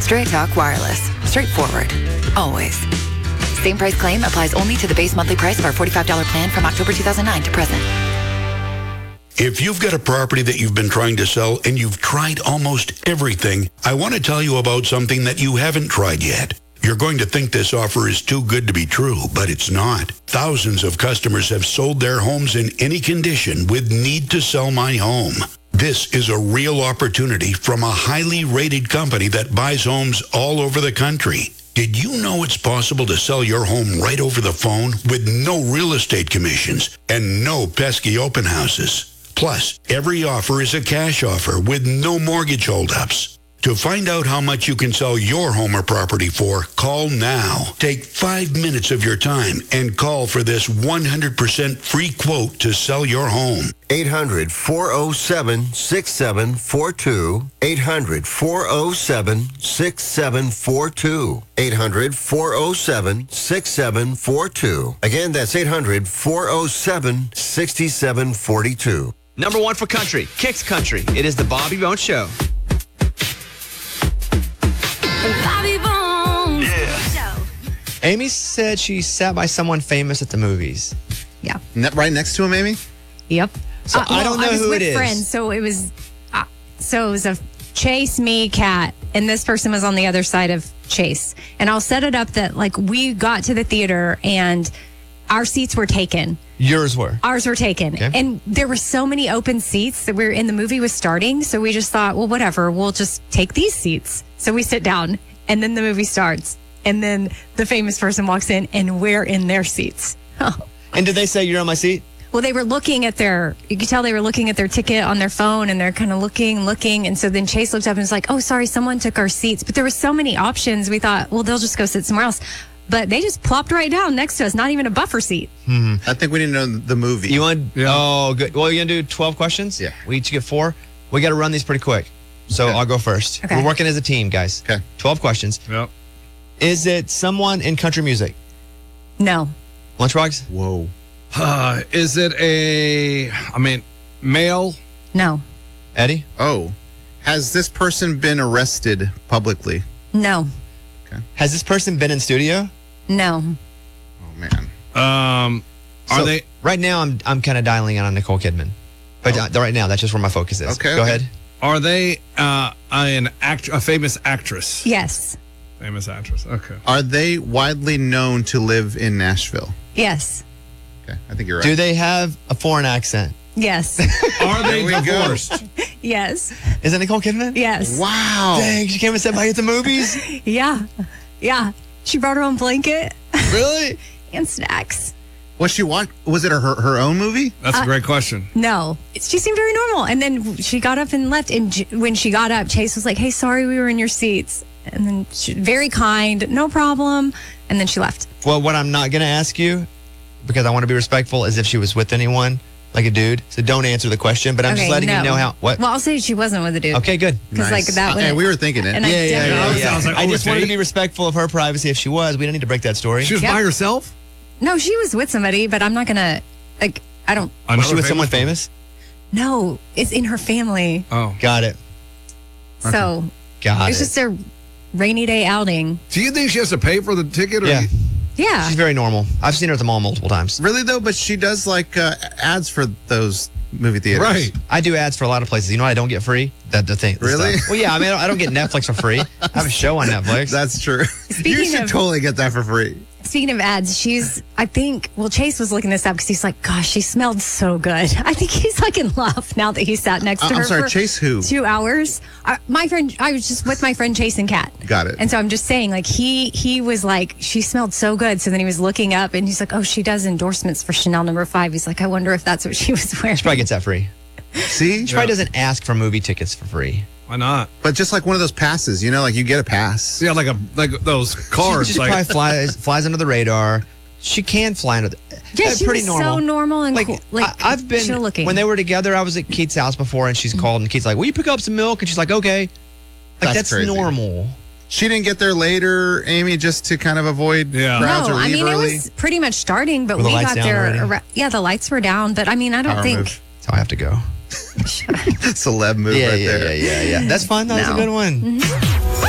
Straight Talk Wireless. Straightforward. Always. Same price claim applies only to the base monthly price of our $45 plan from October 2009 to present. If you've got a property that you've been trying to sell and you've tried almost everything, I want to tell you about something that you haven't tried yet. You're going to think this offer is too good to be true, but it's not. Thousands of customers have sold their homes in any condition with Need to Sell My Home. This is a real opportunity from a highly rated company that buys homes all over the country. Did you know it's possible to sell your home right over the phone with no real estate commissions and no pesky open houses? Plus, every offer is a cash offer with no mortgage holdups. To find out how much you can sell your home or property for, call now. Take 5 minutes of your time and call for this 100% free quote to sell your home. 800-407-6742. 800-407-6742. 800-407-6742. Again, that's 800-407-6742. Number one for country, Kicks Country. It is the Bobby Bones Show. Bobby Bones. Yeah. Amy said she sat by someone famous at the movies. Yeah. Right next to him, Amy? Yep. So I don't know who it is. Friends, so it was a Chase, me, Kat, and this person was on the other side of Chase. And I'll set it up that like we got to the theater and our seats were taken. Yours were? Ours were taken. Okay. And there were so many open seats that the movie was starting. So we just thought, well, whatever, we'll just take these seats. So we sit down and then the movie starts. And then the famous person walks in and we're in their seats. And did they say you're on my seat? Well, they were looking at you could tell they were looking at their ticket on their phone and they're kind of looking. And so then Chase looked up and was like, oh, sorry, someone took our seats. But there were so many options. We thought, well, they'll just go sit somewhere else. But they just plopped right down next to us, not even a buffer seat. I think we need to know the movie. You want? Yeah. Oh, good. Well, you're going to do 12 questions? Yeah. We each get 4. We got to run these pretty quick. So I'll go first. Okay. We're working as a team, guys. Okay. 12 questions. Yep. Is it someone in country music? No. Lunchbox? Whoa. Is it male? No. Eddie? Oh. Has this person been arrested publicly? No. Has this person been in studio? No. Oh, man. Are they? Right now, I'm kind of dialing in on Nicole Kidman. But right now, that's just where my focus is. Okay. Go ahead. Are they a famous actress? Yes. Famous actress. Okay. Are they widely known to live in Nashville? Yes. Okay. I think you're right. Do they have a foreign accent? Yes. Are they There we go. divorced? Yes. Is it Nicole Kidman? Yes. Wow. Dang, she came and said by at the movies? Yeah. Yeah. She brought her own blanket Really? and snacks. Was it her own movie? That's a great question. No. She seemed very normal. And then she got up and left. And when she got up, Chase was like, hey, sorry we were in your seats. And then very kind, no problem. And then she left. Well, what I'm not going to ask you, because I want to be respectful, is if she was with anyone, like a dude. So don't answer the question, but I'm just letting you know how. What? Well, I'll say she wasn't with a dude. Okay, good. Because like that Okay, would. we were thinking it. And Yeah. Sounds like I just wanted to date. be respectful of her privacy. If she was, we don't need to break that story. She was Yep. by herself? No, she was with somebody, but I'm not going to, I don't. Was she with someone famous? No, it's in her family. Oh. Got it. So Got it's it. just a rainy day outing. Do you think she has to pay for the ticket? Or Yeah. Yeah. She's very normal. I've seen her at the mall multiple times. Really, though? But she does like ads for those movie theaters. Right. I do ads for a lot of places. You know what I don't get free? The thing. the Really? stuff. Well, yeah. I mean, I don't get Netflix for free. I have a show on Netflix. That's true. You Speaking should of- totally get that for free. Speaking of ads, Chase was looking this up because he's like, gosh, she smelled so good. I think he's like in love now that he sat next to her. I'm sorry, for Chase who? 2 hours. I was just with my friend Chase and Kat. Got it. And so I'm just saying, like, he was like, she smelled so good. So then he was looking up and he's like, oh, she does endorsements for Chanel No. 5. He's like, I wonder if that's what she was wearing. She probably gets that free. See? She probably doesn't ask for movie tickets for free. Why not? But just like one of those passes, like you get a pass. Yeah, like those cars. She probably flies under the radar. She can fly under the Yeah, she pretty was normal. so normal and cool. Like, I've been chill looking. when they were together. I was at Keith's house before, and she's called, and Keith's like, "Will you pick up some milk?" And she's like, "Okay." Like that's crazy. normal. She didn't get there later, Amy, just to kind of avoid crowds or No, I leave mean, early. it was pretty much starting, but Were the we lights got down there. already? Yeah, the lights were down, but I mean, I don't Power think. move. That's how I have to go. Celeb move right there. Yeah. That's fun. That was a No. good one.